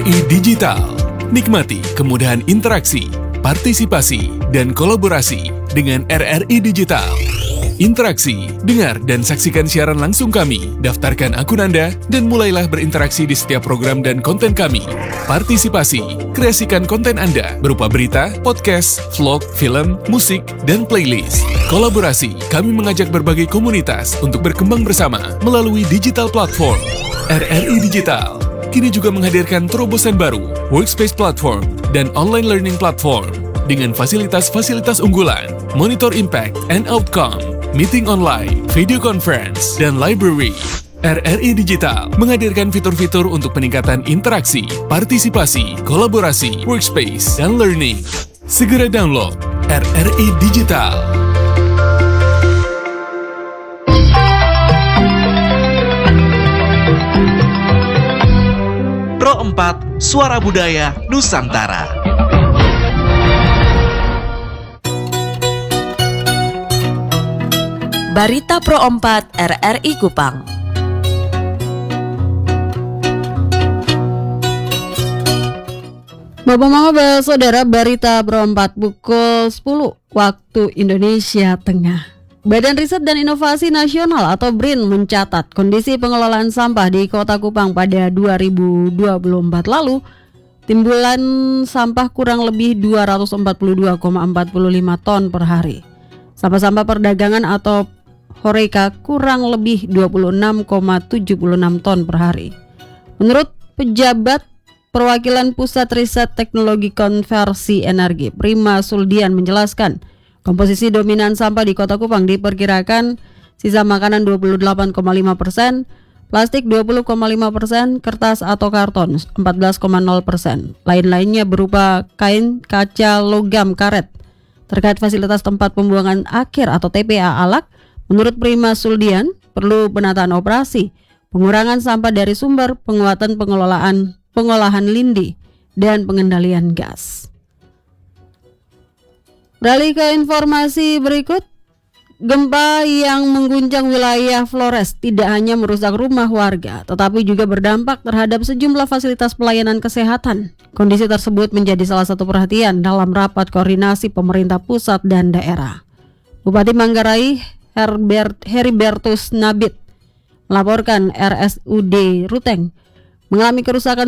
RRI Digital. Nikmati kemudahan interaksi, partisipasi, dan kolaborasi dengan RRI Digital. Interaksi, dengar dan saksikan siaran langsung kami, daftarkan akun Anda, dan mulailah berinteraksi di setiap program dan konten kami. Partisipasi, kreasikan konten Anda berupa berita, podcast, vlog, film, musik, dan playlist. Kolaborasi, kami mengajak berbagai komunitas untuk berkembang bersama melalui digital platform. RRI Digital kini juga menghadirkan terobosan baru, workspace platform, dan online learning platform dengan fasilitas-fasilitas unggulan, monitor impact and outcome, meeting online, video conference, dan library. RRI Digital menghadirkan fitur-fitur untuk peningkatan interaksi, partisipasi, kolaborasi, workspace, dan learning. Segera download RRI Digital. Pro 4 Suara Budaya Nusantara. Barita Pro 4 RRI Kupang. Bapak Mama Saudara, Barita Pro 4 pukul 10 waktu Indonesia Tengah. Badan Riset dan Inovasi Nasional atau BRIN mencatat kondisi pengelolaan sampah di Kota Kupang pada 2024 lalu. Timbulan sampah kurang lebih 242,45 ton per hari. Sampah-sampah perdagangan atau Horeca kurang lebih 26,76 ton per hari. Menurut pejabat Perwakilan Pusat Riset Teknologi Konversi Energi, Prima Suldian menjelaskan, komposisi dominan sampah di Kota Kupang diperkirakan sisa makanan 28,5%, plastik 20,5%, kertas atau karton 14,0%. Lain-lainnya berupa kain, kaca, logam, karet. Terkait fasilitas tempat pembuangan akhir atau TPA Alak, menurut Prima Suldian, perlu penataan operasi, pengurangan sampah dari sumber, penguatan pengolahan lindi, dan pengendalian gas. Beralih ke informasi berikut, gempa yang mengguncang wilayah Flores tidak hanya merusak rumah warga, tetapi juga berdampak terhadap sejumlah fasilitas pelayanan kesehatan. Kondisi tersebut menjadi salah satu perhatian dalam rapat koordinasi pemerintah pusat dan daerah. Bupati Manggarai Heribertus Nabit melaporkan RSUD Ruteng mengalami kerusakan